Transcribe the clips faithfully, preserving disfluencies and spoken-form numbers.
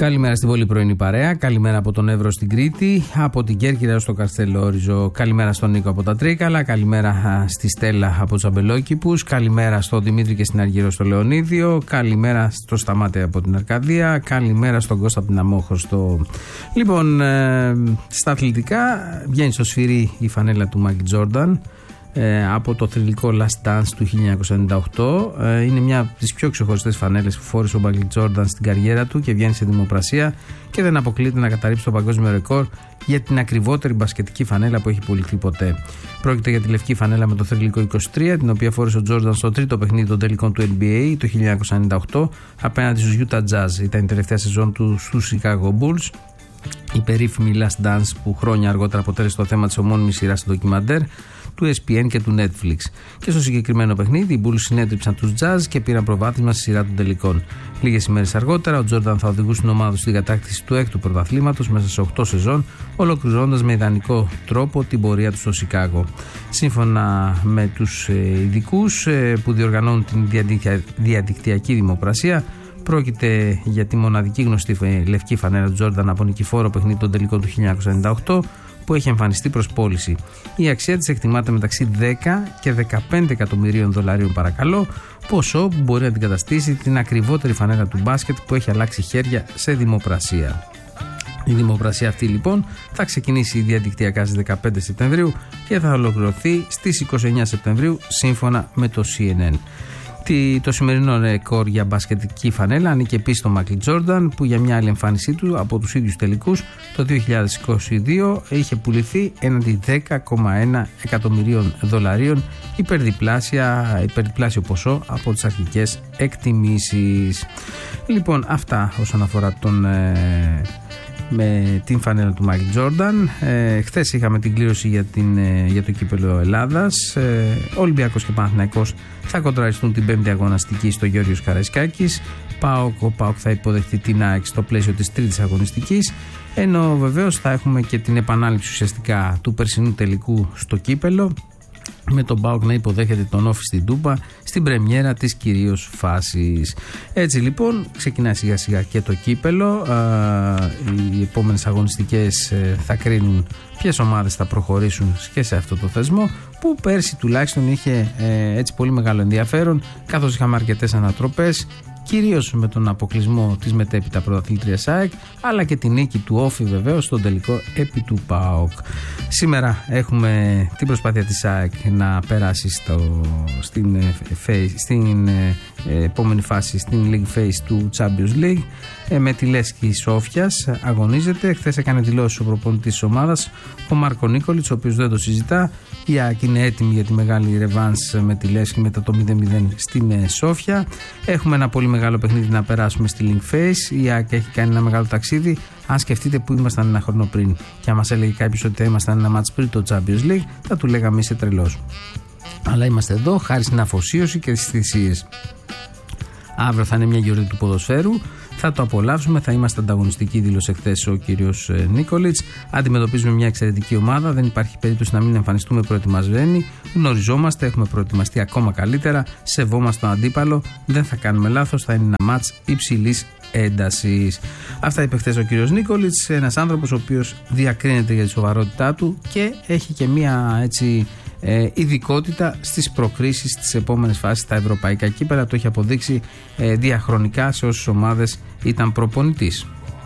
Καλημέρα στην πολύ πρωινή παρέα. Καλημέρα από τον Εύρο στην Κρήτη, από την Κέρκυρα στο Καστελόριζο. Καλημέρα στον Νίκο από τα Τρίκαλα. Καλημέρα στη Στέλλα από τους Αμπελόκηπους. Καλημέρα στον Δημήτρη και στην Αργύρο στο Λεωνίδιο. Καλημέρα στο Σταμάτη από την Αρκαδία. Καλημέρα στον Κώστα από την Αμόχωστο. Λοιπόν, ε, στα αθλητικά βγαίνει στο σφυρί η φανέλα του Μάικλ Τζόρνταν. Ε, από το θρυλικό Last Dance του χίλια εννιακόσια ενενήντα οκτώ. Ε, είναι μια από τις πιο ξεχωριστές φανέλες που φόρησε ο Μάικλ Τζόρνταν στην καριέρα του και βγαίνει σε δημοπρασία και δεν αποκλείεται να καταρρύψει το παγκόσμιο ρεκόρ για την ακριβότερη μπασκετική φανέλα που έχει πουληθεί ποτέ. Πρόκειται για τη λευκή φανέλα με το θρυλικό είκοσι τρία, την οποία φόρησε ο Τζόρνταν στο τρίτο παιχνίδι των τελικών του N B A το χίλια εννιακόσια ενενήντα οκτώ απέναντι στους Utah Jazz. Ήταν η τελευταία σεζόν του στους Chicago Bulls. Η περίφημη Last Dance που χρόνια αργότερα αποτέλεσε το θέμα της ομώνυμης σειράς στο ντοκιμαντέρ του E S P N και του Netflix. Και στο συγκεκριμένο παιχνίδι, οι Bulls συνέτριψαν τους Jazz και πήραν προβάδισμα στη σειρά των τελικών. Λίγες ημέρες αργότερα, ο Τζόρνταν θα οδηγούσε την ομάδα του στην κατάκτηση του έκτου πρωταθλήματος μέσα σε οκτώ σεζόν, ολοκληρώνοντας με ιδανικό τρόπο την πορεία του στο Σικάγο. Σύμφωνα με τους ειδικούς που διοργανώνουν την διαδικτυακή δημοπρασία, πρόκειται για τη μοναδική γνωστή λευκή φανέλα του Τζόρνταν από νικηφόρο παιχνίδι των τελικών του χίλια εννιακόσια ενενήντα οκτώ που έχει εμφανιστεί προς πώληση. Η αξία της εκτιμάται μεταξύ δέκα και δεκαπέντε εκατομμυρίων δολαρίων, παρακαλώ, ποσό που μπορεί να αντικαταστήσει την ακριβότερη φανέλα του μπάσκετ που έχει αλλάξει χέρια σε δημοπρασία. Η δημοπρασία αυτή λοιπόν θα ξεκινήσει διαδικτυακά στις δεκαπέντε Σεπτεμβρίου και θα ολοκληρωθεί στις είκοσι εννέα Σεπτεμβρίου σύμφωνα με το C N N. Το σημερινό ρεκόρ για μπασκετική φανέλα ανήκει επίσης στον Μάικλ Τζόρνταν, που για μια άλλη εμφάνισή του από τους ίδιους τελικούς το δύο χιλιάδες είκοσι δύο είχε πουληθεί έναντι δέκα κόμμα ένα εκατομμυρίων δολαρίων, υπερδιπλάσια, υπερδιπλάσιο ποσό από τις αρχικές εκτιμήσεις. Λοιπόν, αυτά όσον αφορά τον... Ε, με την φανέλα του Μάικλ Τζόρνταν. Ε, χθες είχαμε την κλήρωση για, την, ε, για το κύπελλο Ελλάδας. Ε, Ολυμπιακός και Παναθηναϊκός θα κοντραριστούν την πέμπτη αγωνιστική στο Γεώργιος Καραϊσκάκης. ΠΑΟΚ, ο ΠΑΟΚ θα υποδεχτεί την ΑΕΚ στο πλαίσιο της τρίτης αγωνιστικής. Ενώ βεβαίως θα έχουμε και την επανάληψη ουσιαστικά του περσινού τελικού στο κύπελλο, με τον ΠΑΟΚ να υποδέχεται τον Όφη στην Τούμπα στην πρεμιέρα της κυρίως φάσης. Έτσι λοιπόν ξεκινάει σιγά σιγά και το κύπελλο. Οι επόμενες αγωνιστικές θα κρίνουν ποιες ομάδες θα προχωρήσουν και σε αυτό το θεσμό, που πέρσι τουλάχιστον είχε έτσι πολύ μεγάλο ενδιαφέρον, καθώς είχαμε αρκετές ανατροπές, κυρίως με τον αποκλεισμό της μετέπειτα πρωταθλήτριας ΑΕΚ, αλλά και την νίκη του Όφη βεβαίως στον τελικό επί του ΠΑΟΚ. Σήμερα έχουμε την προσπάθεια της ΑΕΚ να περάσει στο, στην, στην επόμενη φάση, στην League Phase του Champions League, με τη Λέσχη Σόφιας αγωνίζεται. Χθες έκανε δηλώσεις ο προπονητής της ομάδας, ο Μάρκο Νίκολιτς, ο οποίος δεν το συζητά. Η ΑΕΚ είναι έτοιμη για τη μεγάλη ρεβάνς με τη Λέσχη μετά το μηδέν μηδέν στην Σόφια. Έχουμε ένα πολύ μεγάλο παιχνίδι να περάσουμε στη Link Phase. Η ΑΕΚ έχει κάνει ένα μεγάλο ταξίδι. Αν σκεφτείτε που ήμασταν ένα χρόνο πριν και αν μας έλεγε κάποιος ότι θα ήμασταν ένα μάτς πριν το Champions League, θα του λέγαμε είσαι τρελός. Αλλά είμαστε εδώ χάρη στην αφοσίωση και τις θυσίες. Αύριο θα είναι μια γιορτή του ποδοσφαίρου. Θα το απολαύσουμε, θα είμαστε ανταγωνιστικοί, δήλωσε χθες ο κύριος Νίκολιτς. Αντιμετωπίζουμε μια εξαιρετική ομάδα, δεν υπάρχει περίπτωση να μην εμφανιστούμε προετοιμασμένοι. Γνωριζόμαστε, έχουμε προετοιμαστεί ακόμα καλύτερα. Σεβόμαστε τον αντίπαλο, δεν θα κάνουμε λάθος, θα είναι ένα μάτς υψηλής έντασης. Αυτά είπε χθες ο κύριος Νίκολιτς, ένας άνθρωπος ο οποίος διακρίνεται για τη σοβαρότητά του και έχει και μια έτσι Ε, ειδικότητα στις προκρίσεις της επόμενης φάσης στα ευρωπαϊκά κύπελλα. Το έχει αποδείξει ε, διαχρονικά σε όσες ομάδες ήταν προπονητής.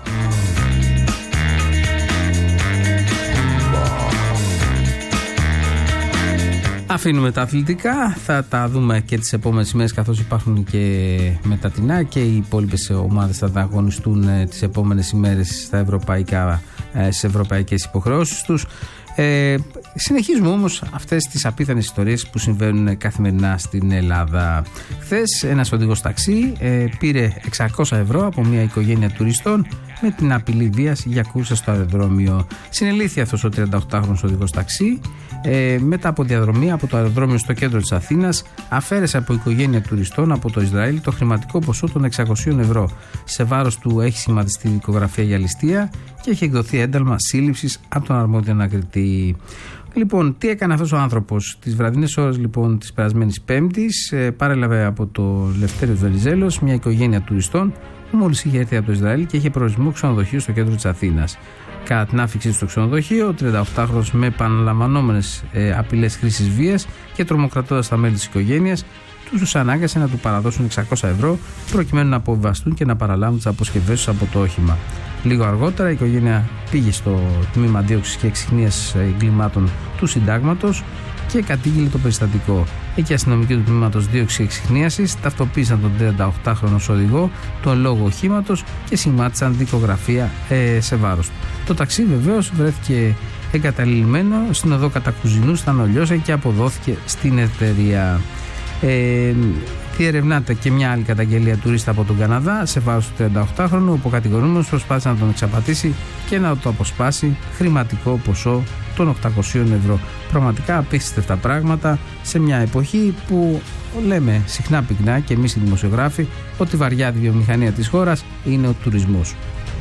Αφήνουμε τα αθλητικά, θα τα δούμε και τις επόμενες ημέρες, καθώς υπάρχουν και μετατινά και οι υπόλοιπες ομάδες θα τα αγωνιστούν ε, τις επόμενες ημέρες στα ευρωπαϊκά, ε, στις ευρωπαϊκές υποχρεώσεις τους. Ε, συνεχίζουμε όμως αυτές τις απίθανες ιστορίες που συμβαίνουν καθημερινά στην Ελλάδα. Χθες ένας οδηγός ταξί ε, πήρε εξακόσια ευρώ από μια οικογένεια τουριστών με την απειλή βίας για κούρσα στο αεροδρόμιο. Συνελήφθη αυτός ο τριανταοκτάχρονος οδηγός ταξί. Ε, μετά από διαδρομή από το αεροδρόμιο στο κέντρο της Αθήνας, αφαίρεσε από οικογένεια τουριστών από το Ισραήλ το χρηματικό ποσό των εξακοσίων ευρώ. Σε βάρος του έχει σχηματιστεί δικογραφία για ληστεία και έχει εκδοθεί ένταλμα σύλληψης από τον αρμόδιο ανακριτή. Λοιπόν, τι έκανε αυτός ο άνθρωπος? Τις βραδινές ώρες λοιπόν της περασμένης Πέμπτης ε, παρέλαβε από το Λευτέριος Βενιζέλος μια οικογένεια τουριστών μόλις είχε έρθει από το Ισραήλ και είχε προορισμό ξενοδοχείο στο κέντρο της Αθήνας. Κατά την άφηξή του στο ξενοδοχείο, ο τριανταοκτάχρονος με επαναλαμβανόμενες ε, απειλές χρήσης βίας και τρομοκρατώντας τα μέλη της οικογένειας, τους ανάγκασε να του παραδώσουν εξακόσια ευρώ προκειμένου να αποβιβαστούν και να παραλάβουν τις αποσκευές τους από το όχημα. Λίγο αργότερα η οικογένεια πήγε στο τμήμα δίωξης και εξυχνίας εγκλημάτων του Συντάγματος και κατήγγειλε το περιστατικό. Εκεί οι αστυνομικοί του τμήματος δίωξης και εξυχνίασης ταυτοποίησαν τον τριανταοκτάχρονο λόγο τον λόγο οχήματος και σημάτισαν δικογραφία ε, σε βάρος του. Το ταξί βεβαίως βρέθηκε εγκαταλειμμένο στην οδό Κατακουζινού στα Νολιώσα και αποδόθηκε στην εταιρεία. Ε, διερευνάται και μια άλλη καταγγελία τουρίστα από τον Καναδά σε βάρος του τριανταοκτάχρονου, όπου ο κατηγορούμενος προσπάθησε να τον εξαπατήσει και να το αποσπάσει χρηματικό ποσό των οκτακοσίων ευρώ. Πραγματικά απίστευτα πράγματα σε μια εποχή που λέμε συχνά πυκνά και εμείς οι δημοσιογράφοι ότι η βαριά βιομηχανία της χώρας είναι ο τουρισμός.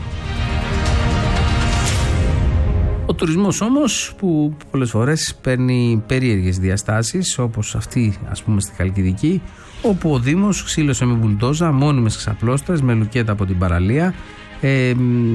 Ο τουρισμός όμως που πολλές φορές παίρνει περίεργες διαστάσεις, όπως αυτή ας πούμε στη Χαλκιδική, όπου ο Δήμος ξύλωσε με μπουλντόζα μόνιμες ξαπλώστρες με λουκέτα από την παραλία. Ε,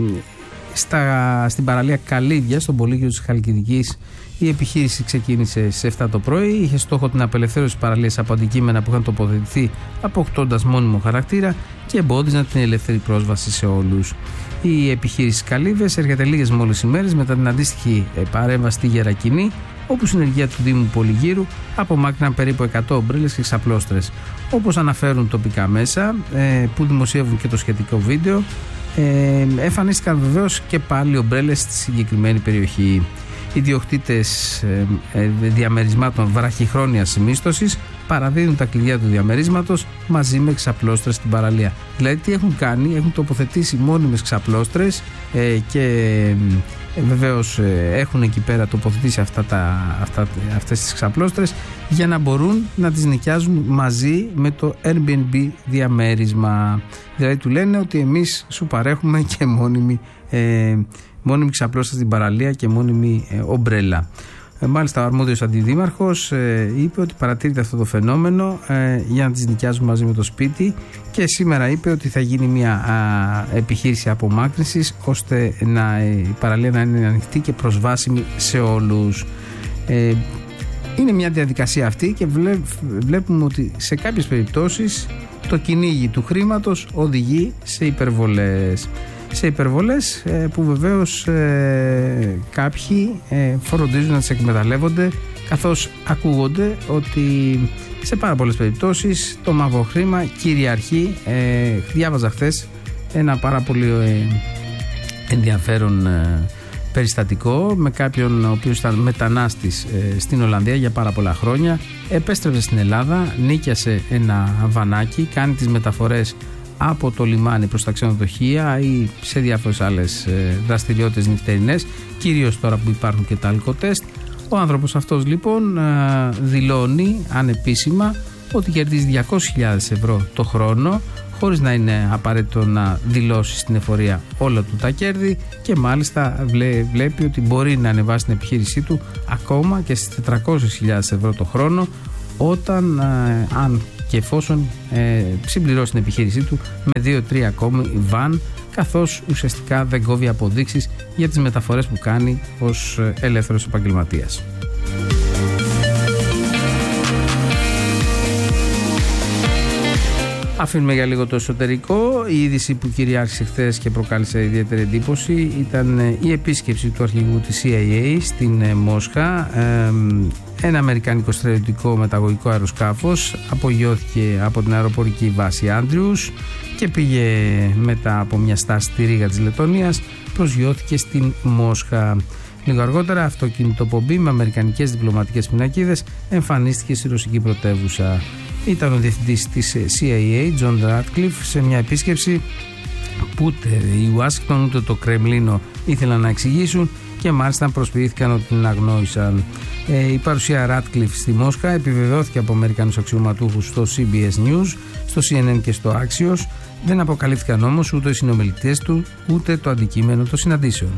στα, στην παραλία Καλύβια, στον πολύκυρο της Χαλκιδικής, η επιχείρηση ξεκίνησε στις επτά το πρωί. Είχε στόχο την απελευθέρωση της παραλίας από αντικείμενα που είχαν τοποθετηθεί, αποκτώντας μόνιμο χαρακτήρα και εμπόδιζαν την ελεύθερη πρόσβαση σε όλους. Η επιχείρηση Καλύβες έρχεται λίγες μόλις ημέρες μετά την αντίστοιχη παρέμβαση στη Γερακινή, όπου συνεργεία του Δήμου Πολυγύρου απομάκρυναν περίπου εκατό ομπρέλες και ξαπλώστρες. Όπως αναφέρουν τοπικά μέσα που δημοσιεύουν και το σχετικό βίντεο, εμφανίστηκαν βεβαίως και πάλι ομπρέλες στη συγκεκριμένη περιοχή. Οι διοκτήτες διαμερισμάτων βραχυχρόνιας μίσθωσης παραδίδουν τα κλειδιά του διαμερίσματος μαζί με ξαπλώστρες στην παραλία. Δηλαδή τι έχουν κάνει, έχουν τοποθετήσει μόνιμες ξαπλώστρες ε, και ε, βεβαίως ε, έχουν εκεί πέρα τοποθετήσει αυτά τα, αυτά, αυτές τις ξαπλώστρες για να μπορούν να τις νοικιάζουν μαζί με το Airbnb διαμέρισμα. Δηλαδή του λένε ότι εμείς σου παρέχουμε και μόνιμη ε, μόνιμη ξαπλώστρα στην παραλία και μόνιμη ε, ομπρέλα. Ε, μάλιστα ο αρμόδιος αντιδήμαρχος ε, είπε ότι παρατηρείται αυτό το φαινόμενο ε, για να τις νοικιάζουν μαζί με το σπίτι και σήμερα είπε ότι θα γίνει μια α, επιχείρηση απομάκρυνσης ώστε να, ε, η παραλία να είναι ανοιχτή και προσβάσιμη σε όλους. Ε, είναι μια διαδικασία αυτή και βλέ, βλέπουμε ότι σε κάποιες περιπτώσεις το κυνήγι του χρήματος οδηγεί σε υπερβολές. Σε υπερβολές ε, που βεβαίως ε, κάποιοι ε, φροντίζουν να τις εκμεταλλεύονται, καθώς ακούγονται ότι σε πάρα πολλές περιπτώσεις το μαύρο χρήμα κυριαρχεί. Ε, διάβαζα χθες ένα πάρα πολύ ε, ενδιαφέρον ε, περιστατικό με κάποιον ο οποίος ήταν μετανάστης ε, στην Ολλανδία για πάρα πολλά χρόνια, επέστρεψε στην Ελλάδα, νίκιασε ένα βανάκι, κάνει τις μεταφορές από το λιμάνι προς τα ξενοδοχεία ή σε διάφορες άλλες ε, δραστηριότητες νυχτερινές, κυρίως τώρα που υπάρχουν και τα αλκοτέστ. Ο άνθρωπος αυτός λοιπόν ε, δηλώνει ανεπίσημα ότι κερδίζει διακόσιες χιλιάδες ευρώ το χρόνο, χωρίς να είναι απαραίτητο να δηλώσει στην εφορία όλα του τα κέρδη και μάλιστα βλέ, βλέπει ότι μπορεί να ανεβάσει την επιχείρησή του ακόμα και στις τετρακόσιες χιλιάδες ευρώ το χρόνο, όταν ε, αν και εφόσον ε, συμπληρώσει την επιχείρησή του με δύο τρία ακόμη βαν, καθώς ουσιαστικά δεν κόβει αποδείξεις για τις μεταφορές που κάνει ως ελεύθερος επαγγελματίας. Αφήνουμε για λίγο το εσωτερικό. Η είδηση που κυριάρχησε χθες και προκάλεσε ιδιαίτερη εντύπωση ήταν η επίσκεψη του αρχηγού της σι άι έι στην Μόσχα. Ε, ένα αμερικανικό στρατιωτικό μεταγωγικό αεροσκάφος απογειώθηκε από την αεροπορική βάση Άντριους και πήγε μετά από μια στάση στη Ρήγα της Λετωνίας, προσγειώθηκε στην Μόσχα. Λίγο αργότερα, αυτοκινητοπομπή με αμερικανικές διπλωματικές πινακίδες εμφανίστηκε στη ρωσική πρωτεύουσα. Ήταν ο διευθυντής της σι άι έι, John Ratcliffe, σε μια επίσκεψη που ούτε η Ουάσιγκτον ούτε το Κρεμλίνο ήθελαν να εξηγήσουν και μάλιστα προσποιήθηκαν ότι την αγνόησαν. Ε, η παρουσία Ratcliffe στη Μόσχα επιβεβαιώθηκε από Αμερικανούς αξιωματούχους στο σι μπι ες News, στο σι εν εν και στο Axios. Δεν αποκαλύφθηκαν όμως ούτε οι συνομιλητές του ούτε το αντικείμενο των συναντήσεων.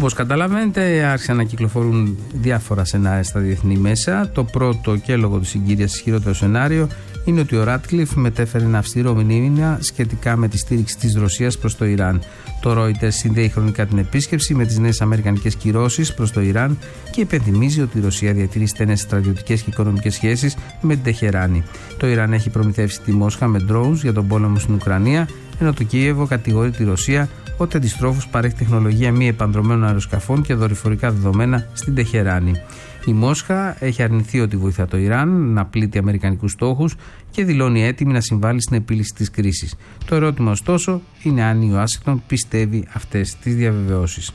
Όπως καταλαβαίνετε, άρχισαν να κυκλοφορούν διάφορα σενάρια στα διεθνή μέσα. Το πρώτο, και λόγω της συγκύρειας ισχυρότερο σενάριο, είναι ότι ο Ράτκλιφ μετέφερε ένα αυστηρό μήνυμα σχετικά με τη στήριξη της Ρωσίας προς το Ιράν. Το Reuters συνδέει χρονικά την επίσκεψη με τις νέες αμερικανικές κυρώσεις προς το Ιράν και υπενθυμίζει ότι η Ρωσία διατηρεί στενές στρατιωτικές και οικονομικές σχέσεις με την Τεχεράνη. Το Ιράν έχει προμηθεύσει τη Μόσχα με drones για τον πόλεμο στην Ουκρανία, ενώ το Κίεβο κατηγορεί τη Ρωσία ότι αντιστρόφως παρέχει τεχνολογία μη επανδρομένων αεροσκαφών και δορυφορικά δεδομένα στην Τεχεράνη. Η Μόσχα έχει αρνηθεί ότι βοηθά το Ιράν να πλήττει αμερικανικούς στόχους και δηλώνει έτοιμη να συμβάλλει στην επίλυση της κρίσης. Το ερώτημα, ωστόσο, είναι αν η Ουάσιγκτον πιστεύει αυτές τις διαβεβαιώσεις.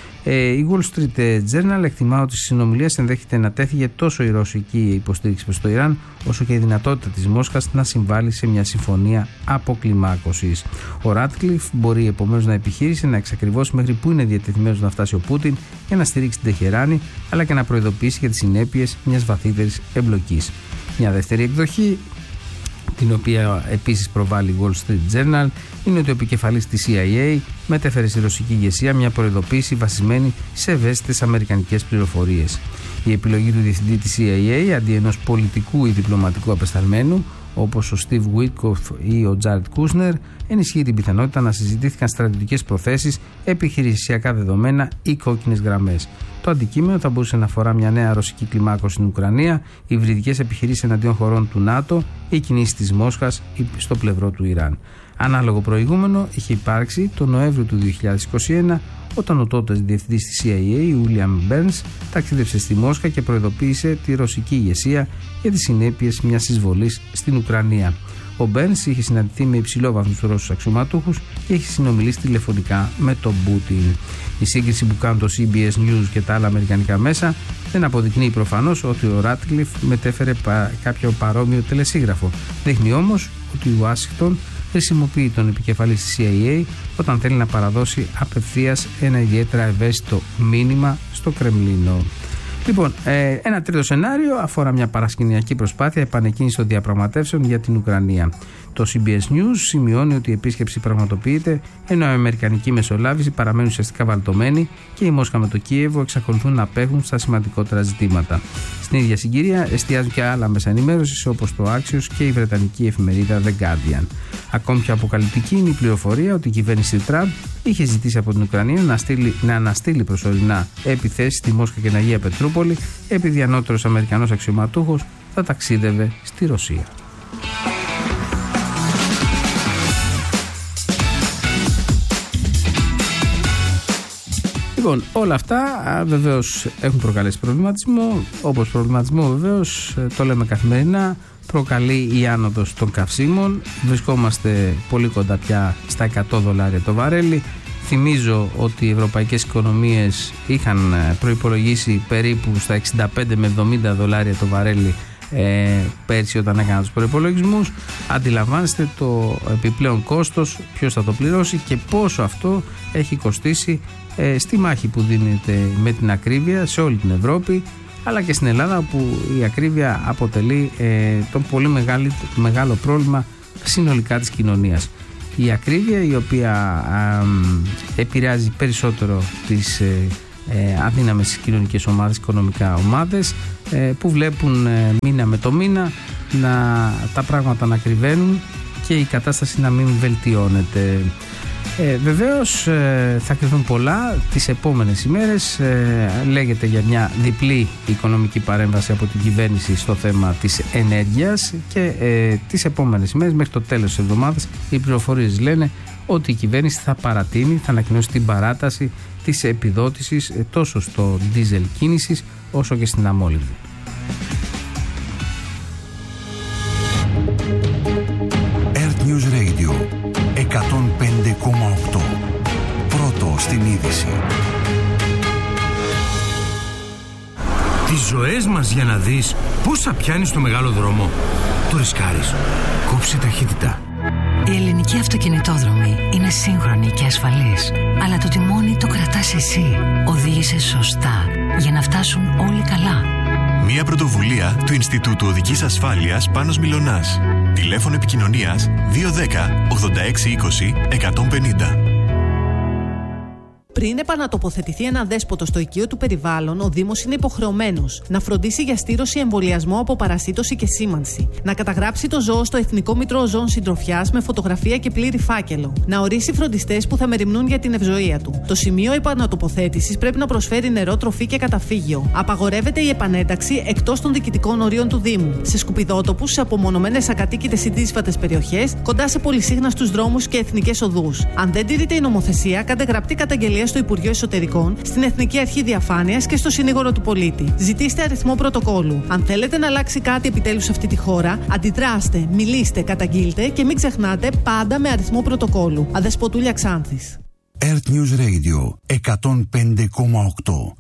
Ε, η Wall Street Journal εκτιμά ότι στις συνομιλίες ενδέχεται να τέθηκε τόσο η ρωσική υποστήριξη προς το Ιράν, όσο και η δυνατότητα της Μόσχας να συμβάλλει σε μια συμφωνία αποκλιμάκωσης. Ο Ράτκλιφ μπορεί επομένως να επιχείρησε να εξακριβώσει μέχρι πού είναι διατεθειμένος να φτάσει ο Πούτιν για να στηρίξει την Τεχεράνη, αλλά και να προειδοποιήσει για τις συνέπειες μιας βαθύτερης εμπλοκής. Μια δεύτερη εκδοχή, την οποία επίσης προβάλλει η Wall Street Journal, είναι ότι ο επικεφαλής της σι άι έι μετέφερε στη ρωσική ηγεσία μια προειδοποίηση βασισμένη σε ευαίσθητες αμερικανικές πληροφορίες. Η επιλογή του διευθυντή της σι άι έι αντί ενός πολιτικού ή διπλωματικού απεσταλμένου, όπως ο Steve Witkoff ή ο Jared Kushner, ενισχύει την πιθανότητα να συζητήθηκαν στρατιωτικές προθέσεις, επιχειρησιακά δεδομένα ή κόκκινες γραμμές. Το αντικείμενο θα μπορούσε να αφορά μια νέα ρωσική κλιμάκωση στην Ουκρανία, υβριδικές επιχειρήσεις εναντίον χωρών του ΝΑΤΟ ή κινήσεις της Μόσχας στο πλευρό του Ιράν. Ανάλογο προηγούμενο είχε υπάρξει το Νοέμβριο του δύο χιλιάδες είκοσι ένα, όταν ο τότε διευθυντής της σι άι έι, William Burns, ταξίδευσε στη Μόσχα και προειδοποίησε τη ρωσική ηγεσία για τις συνέπειες μιας εισβολής στην Ουκρανία. Ο Burns είχε συναντηθεί με υψηλόβαθμους Ρώσους αξιωματούχους και είχε συνομιλήσει τηλεφωνικά με τον Πούτιν. Η σύγκριση που κάνουν το σι μπι ες News και τα άλλα αμερικανικά μέσα δεν αποδεικνύει προφανώς ότι ο Ράτκλιφ μετέφερε πα, κάποιο παρόμοιο τελεσίγραφο. Δείχνει όμως ότι η Ουάσιγκτον χρησιμοποιεί τον επικεφαλής της σι άι έι όταν θέλει να παραδώσει απευθείας ένα ιδιαίτερα ευαίσθητο μήνυμα στο Κρεμλίνο. Λοιπόν, ε, ένα τρίτο σενάριο αφορά μια παρασκηνιακή προσπάθεια επανεκκίνησης των διαπραγματεύσεων για την Ουκρανία. Το σι μπι ες News σημειώνει ότι η επίσκεψη πραγματοποιείται ενώ η αμερικανική μεσολάβηση παραμένει ουσιαστικά βαλτωμένη και η Μόσχα με το Κίεβο εξακολουθούν να απέχουν στα σημαντικότερα ζητήματα. Στην ίδια συγκυρία εστιάζουν και άλλα μέσα ενημέρωσης όπως το Axios και η βρετανική εφημερίδα The Guardian. Ακόμη πιο αποκαλυπτική είναι η πληροφορία ότι η κυβέρνηση Τραμπ είχε ζητήσει από την Ουκρανία να, στείλει, να αναστείλει προσωρινά επιθέσεις στη Μόσχα και την Αγία Πετρούπολη, επειδή ανώτερος Αμερικανός αξιωματούχος θα ταξίδευε στη Ρωσία. Λοιπόν, όλα αυτά βεβαίως έχουν προκαλέσει προβληματισμό. Όπως προβληματισμό βεβαίως, το λέμε καθημερινά, προκαλεί η άνοδος των καυσίμων. Βρισκόμαστε πολύ κοντά πια στα εκατό δολάρια το βαρέλι. Θυμίζω ότι οι ευρωπαϊκές οικονομίες είχαν προϋπολογίσει περίπου στα εξήντα πέντε με εβδομήντα δολάρια το βαρέλι ε, πέρσι όταν έκαναν τους προϋπολογισμούς. Αντιλαμβάνεστε το επιπλέον κόστος, ποιος θα το πληρώσει και πόσο αυτό έχει κοστίσει ε, στη μάχη που δίνεται με την ακρίβεια σε όλη την Ευρώπη, αλλά και στην Ελλάδα, όπου η ακρίβεια αποτελεί ε, το πολύ μεγάλο, μεγάλο πρόβλημα συνολικά της κοινωνίας. Η ακρίβεια, η οποία ε, επηρεάζει περισσότερο τις ε, ε, αδύναμες κοινωνικές ομάδες, οικονομικά ομάδες, ε, που βλέπουν ε, μήνα με το μήνα να, τα πράγματα να κρυβαίνουν και η κατάσταση να μην βελτιώνεται. Ε, βεβαίως ε, θα κρυφθούν πολλά τις επόμενες ημέρες. Ε, λέγεται για μια διπλή οικονομική παρέμβαση από την κυβέρνηση στο θέμα της ενέργειας και ε, τις επόμενες ημέρες μέχρι το τέλος της εβδομάδας οι πληροφορίες λένε ότι η κυβέρνηση θα παρατείνει, θα ανακοινώσει την παράταση της επιδότησης ε, τόσο στο ντίζελ κίνησης όσο και στην αμόλυβδη. Earth News Radio εκατόν πέντε κόμμα οκτώ. Πρώτο στην είδηση. Τις ζωές μας για να δεις πόσα πιάνεις στο μεγάλο δρόμο. Το ρισκάρεις. Κόψε ταχύτητα. Η ελληνική αυτοκινητόδρομη είναι σύγχρονη και ασφαλής, αλλά το τιμόνι το κρατάς εσύ. Οδήγησε σωστά για να φτάσουν όλοι καλά. Μια πρωτοβουλία του Ινστιτούτου Οδικής Ασφάλειας Πάνος Μιλωνάς. Τηλέφωνο επικοινωνίας δύο ένα μηδέν ογδόντα έξι είκοσι εκατόν πενήντα. Πριν επανατοποθετηθεί ένα δέσποτο στο οικείο του περιβάλλον, ο Δήμος είναι υποχρεωμένος να φροντίσει για στήρωση, εμβολιασμό από παρασίτωση και σήμανση, να καταγράψει το ζώο στο Εθνικό Μητρό Ζώων Συντροφιάς με φωτογραφία και πλήρη φάκελο, να ορίσει φροντιστές που θα μεριμνούν για την ευζοία του. Το σημείο επανατοποθέτησης πρέπει να προσφέρει νερό, τροφή και καταφύγιο. Απαγορεύεται η επανένταξη εκτός των διοικητικών ορίων του Δήμου, σε σκουπιδότοπους, σε απομονωμένες ακατοίκητες ή δύσβατες περιοχές, κοντά σε πολυσύχναστους δρόμους και εθνικές οδούς. Αν δεν τηρείται η νομοθεσία, κάντε γραπτή καταγγελία στο Υπουργείο Εσωτερικών, στην Εθνική Αρχή Διαφάνειας και στο Συνήγορο του Πολίτη. Ζητήστε αριθμό πρωτοκόλου. Αν θέλετε να αλλάξει κάτι επιτέλους σε αυτή τη χώρα, αντιδράστε, μιλήστε, καταγγείλτε και μην ξεχνάτε πάντα με αριθμό πρωτοκόλου. Αδεσποτούλια Ξάνθης. Earth News Radio εκατόν πέντε κόμμα οκτώ.